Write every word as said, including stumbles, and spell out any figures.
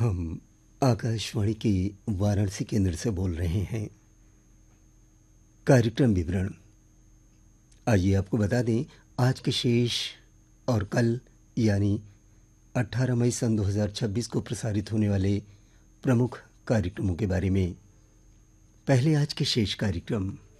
हम आकाशवाणी के वाराणसी केंद्र से बोल रहे हैं। कार्यक्रम विवरण। आइए आपको बता दें आज के शेष और कल यानी अठारह मई सन दो हज़ार छब्बीस को प्रसारित होने वाले प्रमुख कार्यक्रमों के बारे में। पहले आज के शेष कार्यक्रम।